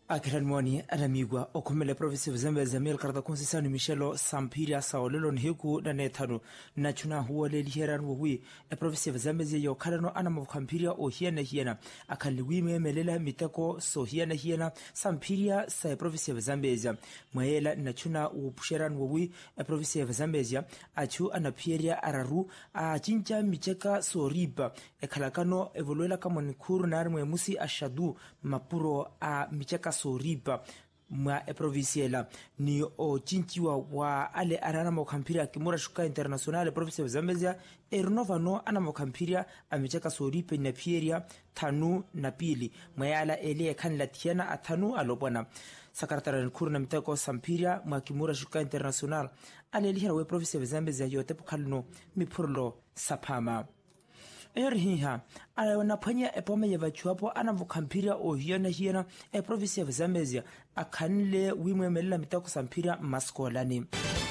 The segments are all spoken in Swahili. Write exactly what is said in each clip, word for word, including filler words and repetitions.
Akhiranmoni alamigwa okhomele province of Zambezi Emil karata konsisano Michelo Sampiria saolelo nheku na nethano nachuna huwa le liheran wowi e province of Zambezi yo khalano ana mavukhampiria o hiena hiena akhaliwi memelela miteko so hiena hiena Sampiria sa e province of Zambezi mwaela nachuna upusheran wowi e province of Zambezi achu anapieria araru a chincha micheka so riba e khalakano evoluela kamonikhuru na mwe musi ashadu mapuro a micheka soripa mwa e provinciela ni o chinchiwa wa ale arana mokhampiria kimura shuka international province of Zambezia e renovano ana mokhampiria amicheka soripa na pieria thanu na pili mwayala ele khanla thiana athanu alopona sakratara nkhuruna miteko Sampiria mwa kimura shuka international ale lihera we province of Zambezia yote pokhalno mipurlo saphama erhiha ayona phanya epome yevachuapo anavukhampiria o hiena hiena e province of Zambezia akhanle wimwemelela mitako Sampiria maskolani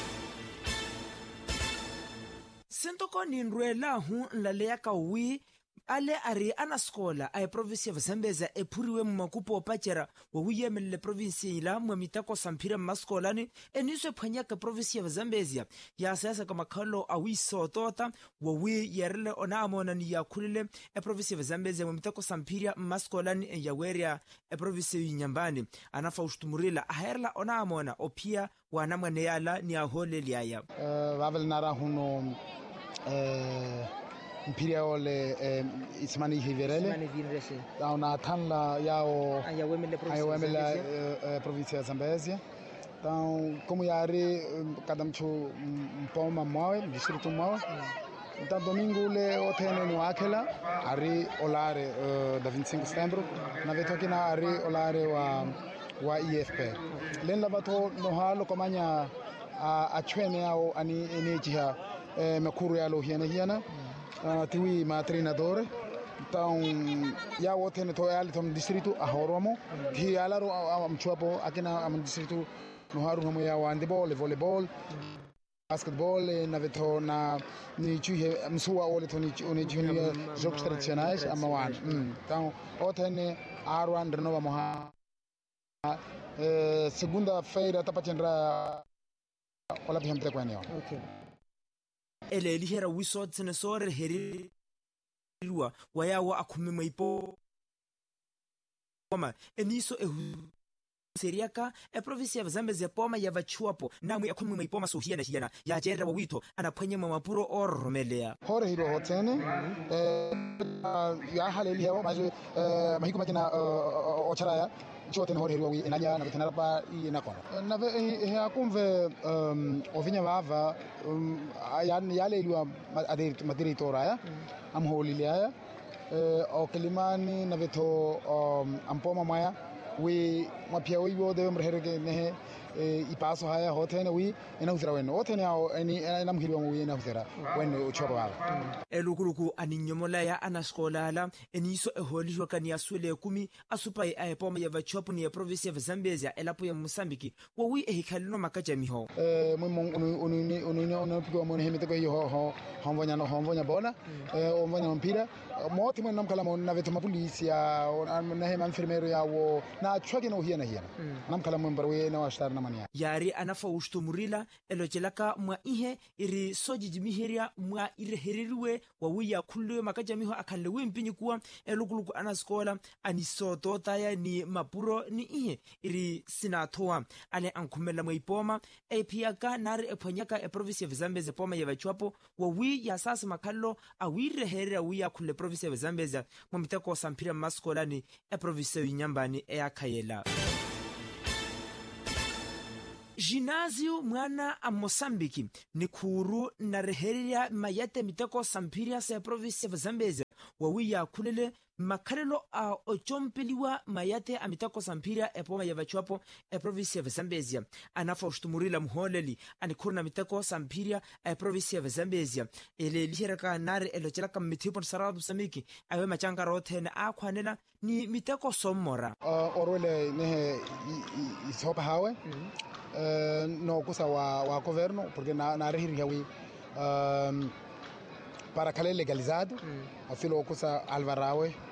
sentoko ninrwela hu nlaleya ka wi ale ari anaskola ay province of Zambezia ephuriwe mmakupo opachera wowiyemelele province ila mwamitako Sampiria maskolani eniswe phanya ka province of Zambezia ya sasa kama khalo awiso tota wowi yerele ona amona ni yakhulile e province of Zambezia mwamitako Sampiria maskolani yaweria e province yinyambani anafa ushtumurila aherla ona amona opia wana mwaneyala ni ahole liaya uh, wavel nara huno uh... Mpiria ole ismani hiverele ismani virese na thanla yao ayawemele ayawemele province ya Zambezia então como yari cada mchu mpoma mawe distrito mawe então domingo le otene no akela ari olare da vinte e cinco de setembro na vetoki na ari olare wa wa I F P len lavato no halo komanya a chwene yao ani energia mekuru yalo hiena hiena Uh, tiwi ma treinador então ya wote ne to yali tom distrito a horomo ti alaro am chuapo akina am distrito no haru homo ya handball volleyball basketball na veto na ni chuhe msuwa ole to ni oni junior jogos tradicionais amawan então wote ne arwan renova moha segunda feira tapachendra ola bihemtre kwenyo okay ele lihera wiso tsene sore heriwa wayawa akhume maipo poma eniso e seriaka e province of Zambezia poma ya vachuapo namwe akhume maipoma so hiena hiena ya jera wito anaphanye mapuro or romelea hore hiro hotsene eh ya haleli hawo maje mahiko makina ocharaya chote hore hiro wi enanya na betana pa ina kono na he akumve ovinya bava yani yalelwa madiritora ya amholilea o kelimani na beto ampoma maya we mapia we wo de mreherege ne ipaso haya hotene we ina usira weno hotene ao eni ina mhiri wangu ina usira weno uchoro wala elukuluku aninyomola ya anaskolala eniso eholishwa kani aswele kumi asupai aepoma ya vachopu ni ya province of Zambezia elapo ya Mosambiki wo we ehikhalino makaja miho eh mwe ununi ununi unapigwa mwe hemete ko ho ho homvonya no homvonya bola eh omvonya mpira moti mwe namkala mo na veto mapolisi ya na hema enfermero ya wo na chwake no hiena hiena namkala mwe mbarwe na washtar na mania yari anafa ushtumurila elochelaka mwa ihe iri soji jimiheria mwa irehereriwe wawiya khulwe makaja miho akhallewe mpinyi kuwa elukuluku anaskola anisoto taya ni mapuro ni ihe iri sinathoa ale ankhumela mwaipoma epiaka nari ephonyaka e province of Zambezia poma ya vachuapo wawi ya sasa makhallo awireherera wiya khulle province of Zambezia mwamitako Sampiria maskola ni e province yinyambani e akhayela Ginásio mwana a Mosambiki ni khuru na reheria mayate miteko Sampiria sa province of Zambezia wawiya khulele makhalelo a ochompeliwa mayate a miteko Sampiria epoma ya vachuapo e province of Zambezia anafa ushtumurila mholeli ani khuru na miteko Sampiria e province of Zambezia ele liheraka nare elochelaka mithipo saradu samiki awe machanga rothene akhwanela ni miteko somora uh, orwele ne isopa hawe Uh, no kusa wa wa governo porque na na rehiri hawi um, para kale legalizado mm. afilo kusa alvarawe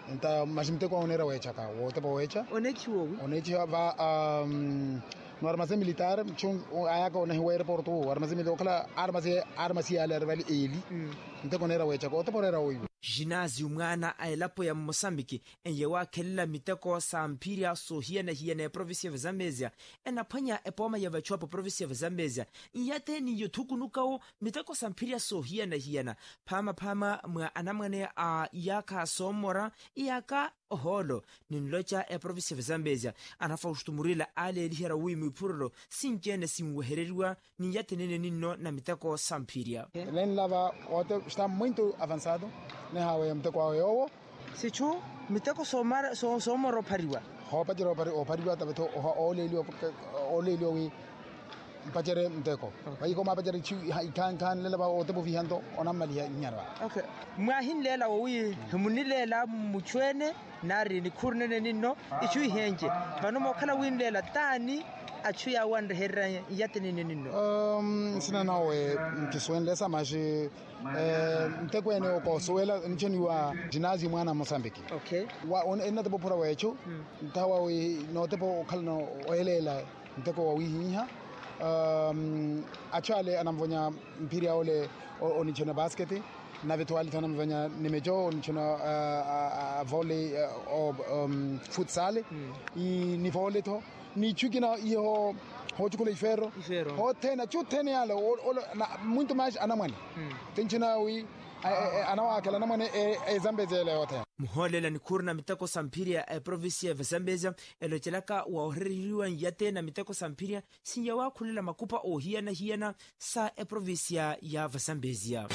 Então, mas me tem com a onera wecha cá, o outro para wecha. Onde é que o Onde é vai no armazém militar, chung ayaga o na aeroporto, o armazém militar, aquela armazém armazém ali era ele. Então, onera wecha, o outro para era o ginásio mwana aelapo ya Mosambiki enye wa kella miteko sampiria sohia na hiya na province ya Zambezia ena panya epoma ya vachuapo province ya Zambezia iyate ni yotukunukao miteko sampiria sohia na hiya na pama pama mwa anamwane a yaka somora iyaka oholo ninlocha e province ya Zambezia anafa ustumurila ale elihera wimi purlo sinjene simwehereriwa ni yate nene nino na miteko sampiria len lava ote está muito avançado ne hawe mteko ayo sichu miteko somara so somoro pariwa ho pajero pari o pariwa tabeto o olelio olelio wi pajere mteko bai ko ma pajere chu kan kan lela ba o tebo vihando onamali nyarwa okay mwahin lela wi hmunilela muchwene nari ni kurnene ninno ichu henje banomo kala win lela tani achu ya wande herra yatene ninno um sina nawe kiswende sama je eh mteko ene ko soela ncheni wa ginásio mwana Mozambique okay wa on ena tebo pura wecho tawa wi no tebo kalno oelela mteko wa wi hiha um actually anamvonya mpira ole onichona basket na virtuali tana mvonya nimejo onichona uh, volley o uh, um, futsal i ni volley to ni chukina iho hochukule ferro ho tena chu tena yale muito mais anamani tenchina wi anawa kala namane e Zambezia yote muholela ni kurna miteko sampiria e province ya Zambezia elochelaka wa oririwa yate na miteko sampiria sinya wa kulela makupa ohia na hiana sa e province ya Zambezia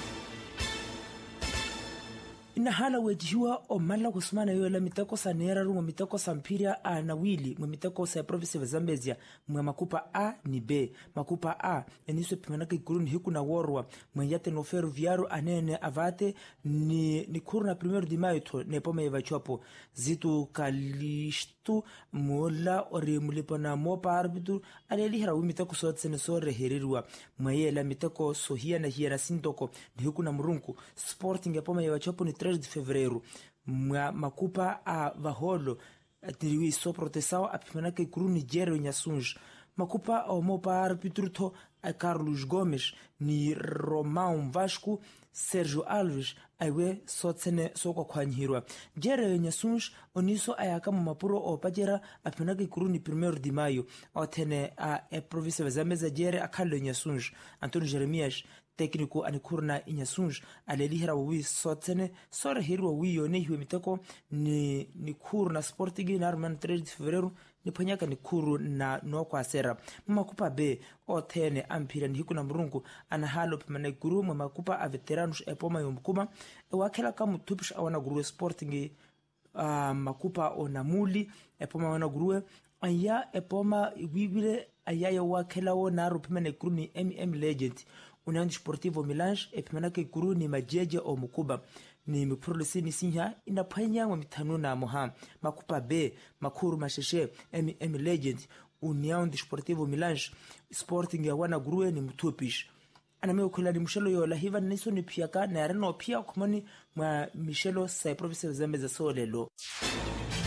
ina hala wejiwa o mala kusumana yola miteko sanera rungo miteko sampiria a na wili mwe miteko sa province ya Zambezia mwe makupa A ni B makupa A eniso pimanaka ikuruni hiku na worwa mwe yate no ferroviario anene avate ni ni kurna primero di mayo to ne pome vachuapo zitu kalishtu mola ori mulipana mopa arbitu aleli hera miteko so tsene so reherirwa mwe yela miteko so hia na hia na sintoko ni hiku na murunku Sporting ya pome vachuapo ni três de fevereiro mwa makupa a vaholo atiriwi so protesao apimanaka ikuru Nigeria nyasunj makupa o mopa arbitruto a Carlos Gomes ni Romão Vasco Sergio Alves aiwe sotsene soko kwanyhirwa jere nyasunj oniso ayaka mu mapuro o pajera apimanaka ikuru ni primeiro de maio otene a e província Zambezia jere akalo nyasunj Antônio Jeremias técnico anikurna inyasunj alelihera wi sotsene sore hirwa wi yone hiwe miteko ni ni kurna Sporting na Arman três de fevereiro ni panyaka ni kuru na no kwa sera makupa B otene ampira ni hikuna mrungu ana halo pimana guru makupa a veteranos epoma yomkuma e wakela kama tupish awana guru Sporting uh, makupa onamuli epoma wana guru aya epoma wigwile aya ya wakela wona rupimana guru ni M M Legend União Desportivo Milange epimanake guru ni majeje o mukuba ni miprolisi ni sinya inapanya wa mitano na moha makupa B makuru masheshe M M Legend União Desportivo Milange Sporting ya wana guru ni mtupish anameo kula ni mshelo yo la hiva niso ni piaka na reno pia kumani mwa mishelo sa province ya Zambezia solelo